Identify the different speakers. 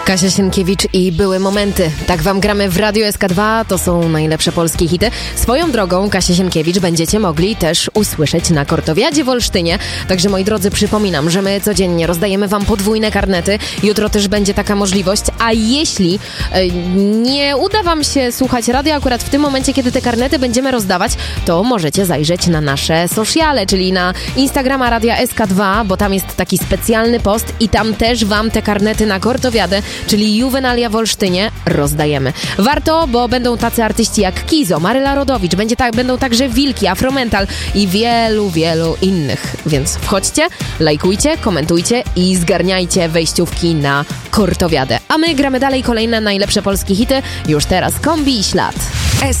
Speaker 1: Kasia Sienkiewicz i Były momenty. Tak wam gramy w Radiu SK2, to są najlepsze polskie hity. Swoją drogą Kasię Sienkiewicz będziecie mogli też usłyszeć na Kortowiadzie w Olsztynie. Także moi drodzy, przypominam, że my codziennie rozdajemy wam podwójne karnety. Jutro też będzie taka możliwość, a jeśli nie uda wam się słuchać radia akurat w tym momencie, kiedy te karnety będziemy rozdawać, to możecie zajrzeć na nasze sociale, czyli na Instagrama Radia SK2, bo tam jest taki specjalny post i tam też wam te karnety na Kortowiadę, czyli Juwenalia w Olsztynie, rozdajemy. Warto, bo będą tacy artyści jak Kizo, Maryla Rodowicz, będą także Wilki, Afromental i wielu innych. Więc wchodźcie, lajkujcie, komentujcie i zgarniajcie wejściówki na Kortowiadę. A my gramy dalej kolejne najlepsze polskie hity. Już teraz Kombi i Ślad.